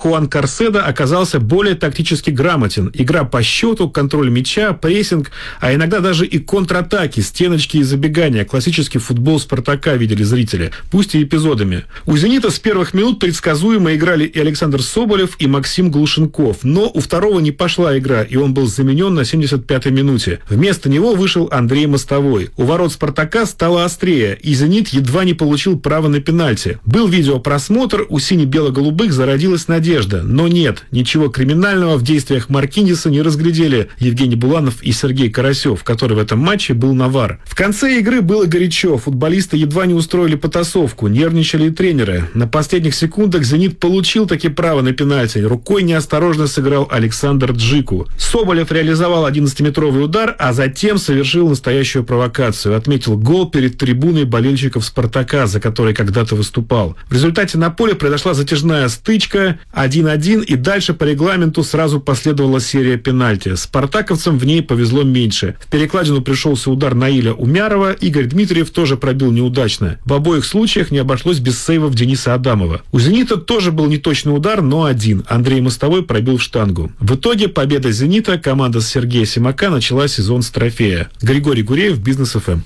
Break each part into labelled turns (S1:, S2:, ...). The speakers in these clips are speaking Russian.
S1: Хуан Карседо оказался более тактически грамотен. Игра по счету, контроль мяча, прессинг, а иногда даже и контратаки, стеночки и забегания. Классический футбол «Спартака» видели зрители, пусть и эпизодами. У «Зенита» с первых минут предсказуемо играли и Александр Соболев, и Максим Глушенков. Но у второго не пошла игра, и он был заменен на 75-й минуте. Вместо него вышел Андрей Мостовой. У ворот «Спартака» стало острее, и «Зенит» едва не получил право на пенальти. Был видеопросмотр, у сине-бело-голубых зародилась надежда. Но нет, ничего криминального в действиях Маркиньеса не разглядели Евгений Буланов и Сергей Карасев, который в этом матче был на ВАР. В конце игры было горячо, футболисты едва не устроили потасовку, нервничали и тренеры. На последних секундах «Зенит» получил таки право на пенальти. Рукой неосторожно сыграл Александр Джику. Соболев реализовал 11-метровый удар, а затем совершил настоящую провокацию. Отметил гол перед трибуной болельщиков «Спартака», за который когда-то выступал. В результате на поле произошла затяжная стычка 1-1, и дальше по регламенту сразу последовала серия пенальти. Спартаковцам в ней повезло меньше. В перекладину пришелся удар Наиля Умярова, Игорь Дмитриев тоже пробил неудачно. В обоих случаях не обошлось без сейвов Дениса Адамова. У «Зенита» тоже был неточный удар, но один. Андрей Мостовой пробил в штангу. В итоге победа «Зенита», команда с Сергея Симака начала сезон с трофея. Григорий Гуреев, Бизнес ФМ.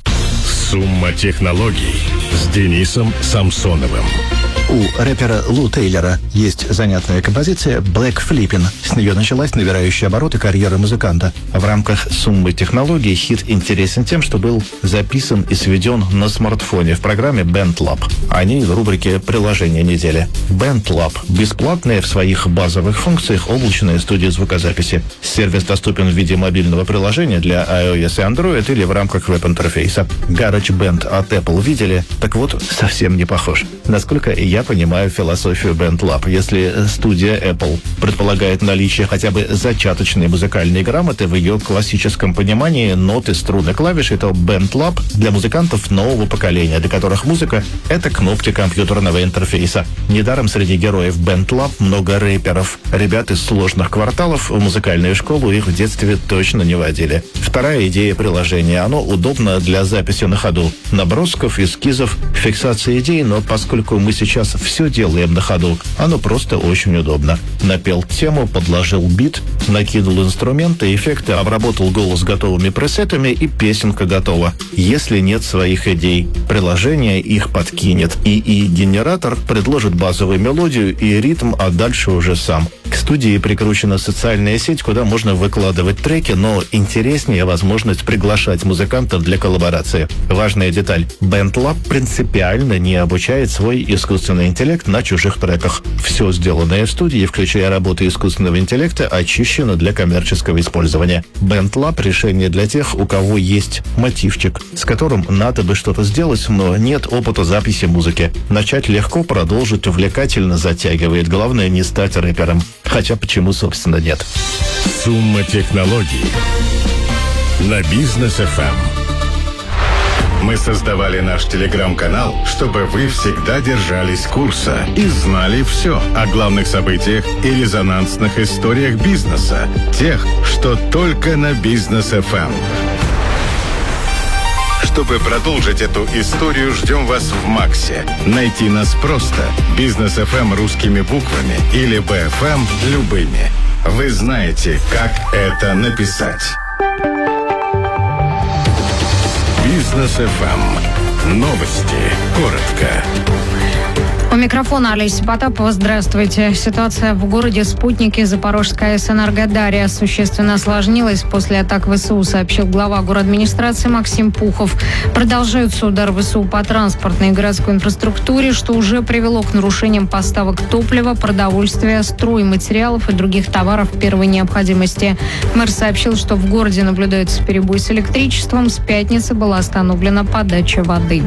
S2: Сумма технологий с Денисом Самсоновым.
S3: У рэпера Лу Тейлора есть занятная композиция «Black Flippin'». С нее началась набирающая обороты карьера музыканта. В рамках «Суммы технологий» хит интересен тем, что был записан и сведен на смартфоне в программе BandLab. О ней в рубрике «Приложение недели». BandLab – бесплатная в своих базовых функциях облачная студия звукозаписи. Сервис доступен в виде мобильного приложения для iOS и Android или в рамках веб-интерфейса. GarageBand от Apple видели? Так вот, совсем не похож. Насколько я понимаю философию BandLab. Если студия Apple предполагает наличие хотя бы зачаточной музыкальной грамоты в ее классическом понимании ноты, струны, клавиши, то BandLab для музыкантов нового поколения, для которых музыка — это кнопки компьютерного интерфейса. Недаром среди героев BandLab много рэперов. Ребят из сложных кварталов в музыкальную школу их в детстве точно не водили. Вторая идея приложения. Оно удобно для записи на ходу. Набросков, эскизов, фиксации идей, но поскольку мы сейчас все делаем на ходу, оно просто очень удобно. Напел тему, подложил бит, накинул инструменты, эффекты, обработал голос готовыми пресетами, и песенка готова. Если нет своих идей, приложение их подкинет. ИИ-генератор предложит базовую мелодию и ритм, а дальше уже сам. К студии прикручена социальная сеть, куда можно выкладывать треки, но интереснее возможность приглашать музыкантов для коллаборации. Важная деталь. BandLab принципиально не обучает свой искусственный интеллект на чужих треках. Все сделанное в студии, включая работы искусственного интеллекта, очищено для коммерческого использования. BandLab — решение для тех, у кого есть мотивчик, с которым надо бы что-то сделать, но нет опыта записи музыки. Начать легко, продолжить увлекательно затягивает. Главное не стать рэпером. Хотя почему, собственно, нет.
S2: Сумма технологий на Бизнес ФМ. Мы создавали наш телеграм-канал, чтобы вы всегда держались курса и знали все о главных событиях и резонансных историях бизнеса. Тех, что только на Бизнес ФМ. Чтобы продолжить эту историю, ждем вас в Максе. Найти нас просто. Бизнес ФМ русскими буквами или БФМ любыми. Вы знаете, как это написать. Бизнес ФМ. Новости. Коротко.
S4: У микрофона Олеся Потапова. Здравствуйте. Ситуация в городе Спутники Запорожская АЭС «Энергодарья» существенно осложнилась после атак ВСУ, сообщил глава городадминистрации Максим Пухов. Продолжаются удары ВСУ по транспортной и городской инфраструктуре, что уже привело к нарушениям поставок топлива, продовольствия, стройматериалов и других товаров первой необходимости. Мэр сообщил, что в городе наблюдается перебой с электричеством. С пятницы была остановлена подача воды.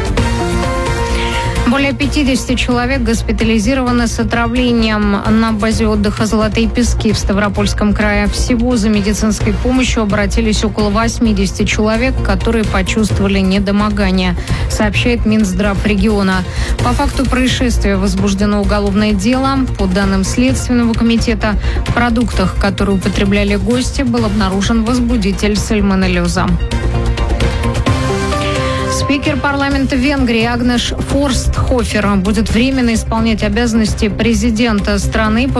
S4: Более 50 человек госпитализированы с отравлением на базе отдыха «Золотые пески» в Ставропольском крае. Всего за медицинской помощью обратились около 80 человек, которые почувствовали недомогание, сообщает Минздрав региона. По факту происшествия возбуждено уголовное дело. По данным Следственного комитета, в продуктах, которые употребляли гости, был обнаружен возбудитель сальмонеллеза. Спикер парламента Венгрии Агнеш Форстхофер будет временно исполнять обязанности президента страны